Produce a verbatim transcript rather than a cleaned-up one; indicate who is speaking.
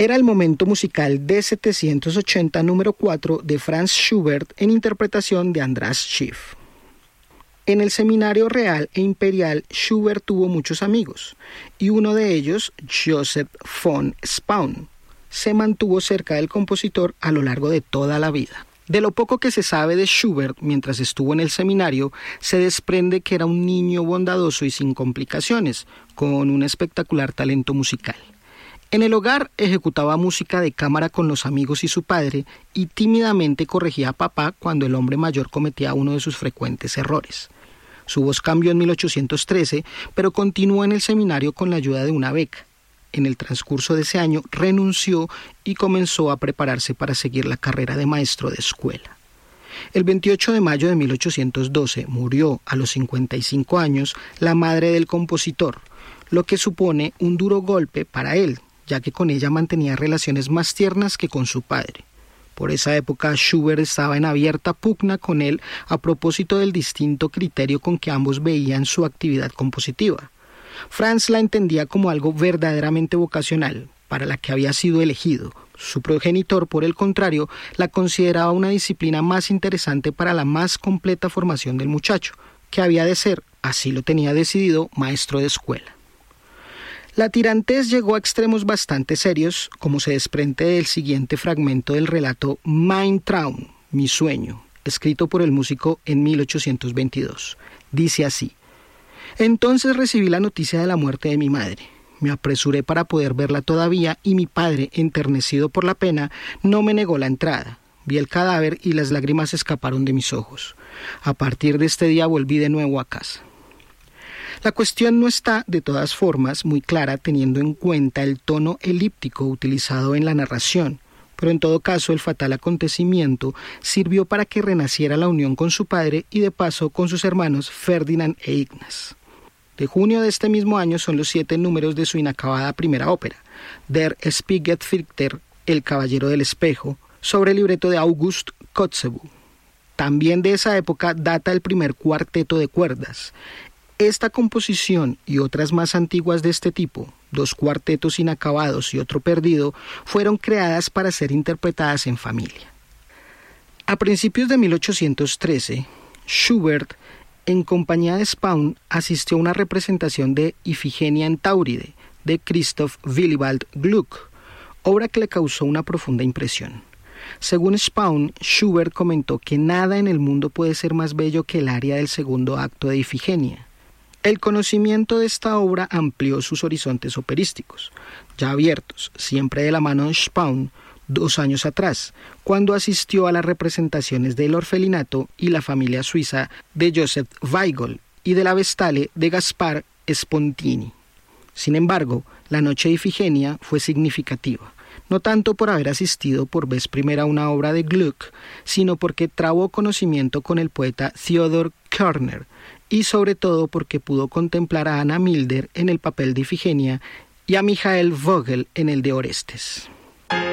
Speaker 1: Era el momento musical D setecientos ochenta número cuatro de Franz Schubert en interpretación de András Schiff. En el Seminario Real e Imperial, Schubert tuvo muchos amigos, y uno de ellos, Joseph von Spaun, se mantuvo cerca del compositor a lo largo de toda la vida. De lo poco que se sabe de Schubert mientras estuvo en el seminario, se desprende que era un niño bondadoso y sin complicaciones, con un espectacular talento musical. En el hogar ejecutaba música de cámara con los amigos y su padre, y tímidamente corregía a papá cuando el hombre mayor cometía uno de sus frecuentes errores. Su voz cambió en mil ochocientos trece, pero continuó en el seminario con la ayuda de una beca. En el transcurso de ese año renunció y comenzó a prepararse para seguir la carrera de maestro de escuela. El veintiocho de mayo de mil ochocientos doce murió a los cincuenta y cinco años la madre del compositor, lo que supone un duro golpe para él, ya que con ella mantenía relaciones más tiernas que con su padre. Por esa época Schubert estaba en abierta pugna con él a propósito del distinto criterio con que ambos veían su actividad compositiva. Franz la entendía como algo verdaderamente vocacional, para la que había sido elegido. Su progenitor, por el contrario, la consideraba una disciplina más interesante para la más completa formación del muchacho, que había de ser, así lo tenía decidido, maestro de escuela. La tirantez llegó a extremos bastante serios, como se desprende del siguiente fragmento del relato Mein Traum, mi sueño, escrito por el músico en mil ochocientos veintidós. Dice así: entonces recibí la noticia de la muerte de mi madre. Me apresuré para poder verla todavía y mi padre, enternecido por la pena, no me negó la entrada. Vi el cadáver y las lágrimas escaparon de mis ojos. A partir de este día volví de nuevo a casa. La cuestión no está, de todas formas, muy clara teniendo en cuenta el tono elíptico utilizado en la narración, pero en todo caso el fatal acontecimiento sirvió para que renaciera la unión con su padre y de paso con sus hermanos Ferdinand e Ignaz. De junio de este mismo año son los siete números de su inacabada primera ópera, Der Spiegelfechter, El Caballero del Espejo, sobre el libreto de August Kotzebue. También de esa época data el primer cuarteto de cuerdas. Esta composición y otras más antiguas de este tipo, dos cuartetos inacabados y otro perdido, fueron creadas para ser interpretadas en familia. A principios de mil ochocientos trece, Schubert, en compañía de Spaun, asistió a una representación de Ifigenia en Táuride, de Christoph Willibald Gluck, obra que le causó una profunda impresión. Según Spaun, Schubert comentó que nada en el mundo puede ser más bello que el aria del segundo acto de Ifigenia. El conocimiento de esta obra amplió sus horizontes operísticos, ya abiertos, siempre de la mano de Spaun, dos años atrás, cuando asistió a las representaciones del Orfelinato y la familia suiza de Joseph Weigl y de la Vestale de Gaspar Spontini. Sin embargo, la noche de Ifigenia fue significativa, no tanto por haber asistido por vez primera a una obra de Gluck, sino porque trabó conocimiento con el poeta Theodor Körner, y sobre todo porque pudo contemplar a Anna Milder en el papel de Ifigenia y a Michael Vogel en el de Orestes.